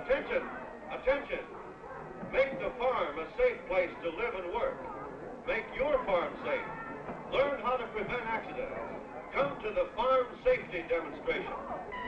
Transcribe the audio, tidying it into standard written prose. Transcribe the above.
Attention! Attention! Make the farm a safe place to live and work. Make your farm safe. Learn how to prevent accidents. Come to the farm safety demonstration.